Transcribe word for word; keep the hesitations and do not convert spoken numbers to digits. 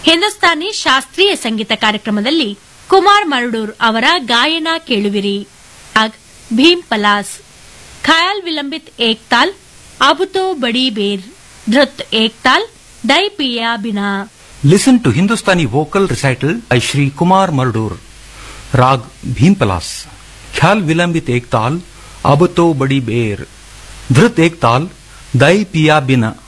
ಹಿಂದೂಸ್ತಾನಿ ಶಾಸ್ತ್ರೀಯ ಸಂಗೀತ ಕಾರ್ಯಕ್ರಮದಲ್ಲಿ ಕುಮಾರ್ ಮರಡೂರ್ ಅವರ ಗಾಯನ ಕೇಳುವಿರಿ. ರಾಗ್ ಭೀಮ್ ಪಲಾಸ್, ಖಯಾಲ್ ವಿಲಂಬಿತ್ ಏಕ್ ತಾಲ್, ಅಬ್ ತೋ ಬಡಿ ಬೇರ್, ಧೃತ್ ಏಕ್ ತಾಲ್, ದೈ ಪಿಯಾ Bina. Listen to Hindustani vocal recital by Shri Kumar Mardur. Rag Bhim Palas, Khyal Vilambit Ek Tal, Ab To Badi Ber, Dhrit Ek Tal, Dai Piya Bina.